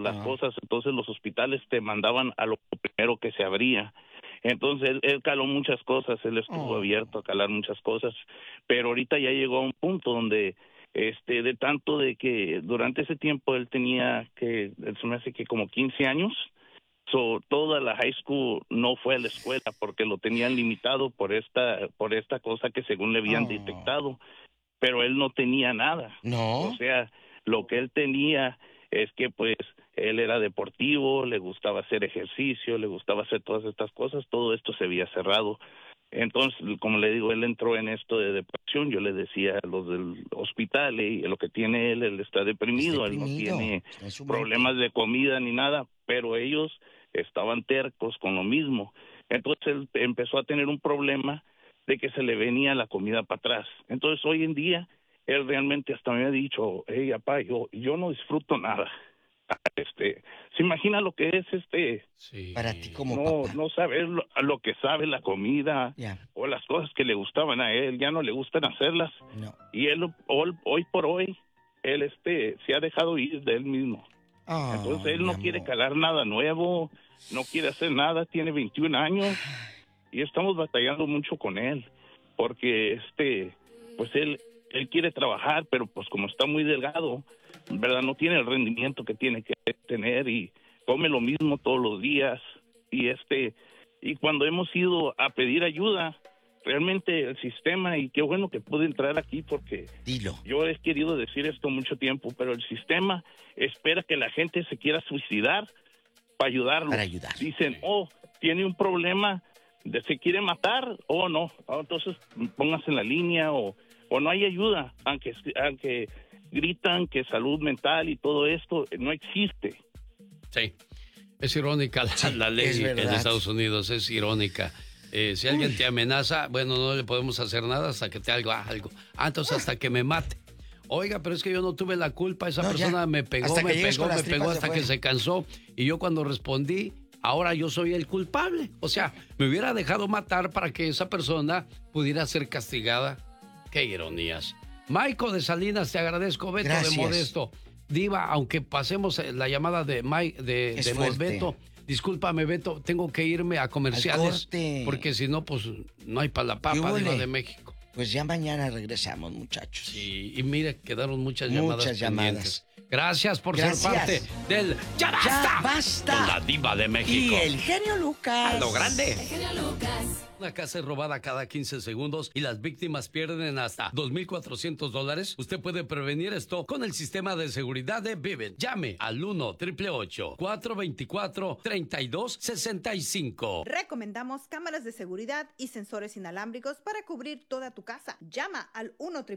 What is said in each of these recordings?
las cosas, entonces los hospitales te mandaban a lo primero que se abría. Entonces él caló muchas cosas, él estuvo abierto a calar muchas cosas, pero ahorita ya llegó a un punto donde de tanto de que durante ese tiempo él tenía que, se me hace que como 15 años, toda la high school no fue a la escuela porque lo tenían limitado por esta cosa que según le habían detectado, pero él no tenía nada. O sea, lo que él tenía es que pues él era deportivo, le gustaba hacer ejercicio, le gustaba hacer todas estas cosas, todo esto se había cerrado. Entonces, como le digo, él entró en esto de depresión. Yo le decía a los del hospital, lo que tiene él está deprimido, él no tiene problemas de comida ni nada, pero ellos estaban tercos con lo mismo. Entonces él empezó a tener un problema de que se le venía la comida para atrás. Entonces hoy en día él realmente hasta me ha dicho, hey, papá, yo no disfruto nada. ¿Se imagina lo que es para ti como papá? No saber lo que sabe la comida o las cosas que le gustaban a él, ya no le gustan hacerlas. Y él hoy por hoy, él se ha dejado ir de él mismo. Entonces él no quiere calar nada nuevo, no quiere hacer nada, tiene 21 años y estamos batallando mucho con él, porque pues él quiere trabajar, pero pues como está muy delgado, ¿verdad? No tiene el rendimiento que tiene que tener y come lo mismo todos los días y cuando hemos ido a pedir ayuda, realmente el sistema, y qué bueno que pude entrar aquí porque yo he querido decir esto mucho tiempo, pero el sistema espera que la gente se quiera suicidar para ayudarlo. Dicen, tiene un problema, se quiere matar, no, entonces póngase en la línea o no hay ayuda, aunque gritan que salud mental y todo esto no existe. Sí, es irónica la ley en Estados Unidos, es irónica. Si alguien te amenaza, bueno, no le podemos hacer nada hasta que te haga algo. Entonces hasta que me mate. Oiga, pero es que yo no tuve la culpa, esa persona me pegó hasta que se cansó. Y yo cuando respondí, ahora yo soy el culpable. O sea, me hubiera dejado matar para que esa persona pudiera ser castigada. Qué ironías. Maico de Salinas, te agradezco. Beto de Modesto. Diva, aunque pasemos la llamada de Beto, discúlpame, Beto, tengo que irme a comerciales porque si no, pues no hay para la papa, Diva de México. Pues ya mañana regresamos, muchachos. Sí, y mire, quedaron muchas llamadas. Gracias por ser parte del Ya Basta con la Diva de México. Y el genio Lucas. A lo grande. El genio Lucas. Una casa es robada cada 15 segundos y las víctimas pierden hasta $2,400. Usted puede prevenir esto con el sistema de seguridad de Vivint. Llame al 1-888-424-3265. Recomendamos cámaras de seguridad y sensores inalámbricos para cubrir toda tu casa. Llama al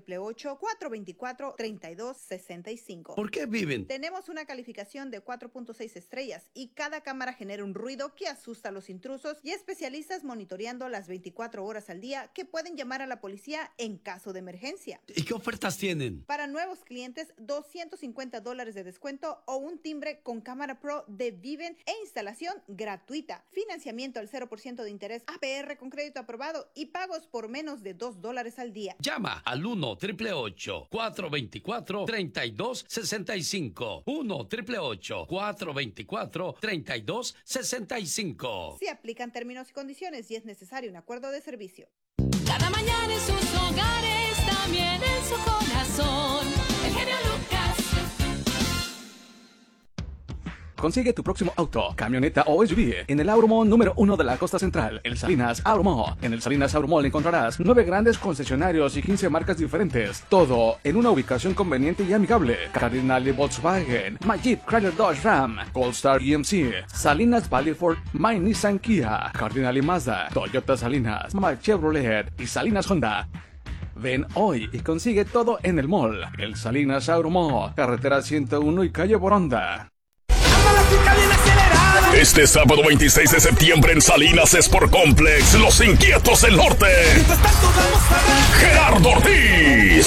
1-888-424-3265. ¿Por qué Vivint? Tenemos una calificación de 4.6 estrellas y cada cámara genera un ruido que asusta a los intrusos y especialistas monitoreando las 24 horas al día que pueden llamar a la policía en caso de emergencia. ¿Y qué ofertas tienen? Para nuevos clientes, $250 de descuento o un timbre con cámara pro de Vivint e instalación gratuita. Financiamiento al 0% de interés, APR con crédito aprobado y pagos por menos de $2 al día. Llama al 1-888-424-3265. 1-888-424-3265. Se aplican términos y condiciones y es necesario un acuerdo de servicio. Cada mañana en sus hogares, también en su corazón. El genio Lucas. Consigue tu próximo auto, camioneta o SUV en el Auromall número 1 de la costa central, el Salinas Auromall. En el Salinas Auromall encontrarás 9 grandes concesionarios y 15 marcas diferentes. Todo en una ubicación conveniente y amigable. Cardinal Volkswagen, My Jeep Chrysler Dodge Ram, Goldstar GMC, Salinas Valley Ford, My Nissan Kia, Cardinal Mazda, Toyota Salinas, My Chevrolet y Salinas Honda. Ven hoy y consigue todo en el mall. El Salinas Auromall, carretera 101 y calle Boronda. Este sábado 26 de septiembre en Salinas Sport Complex, Los Inquietos del Norte. Gerardo Ortiz.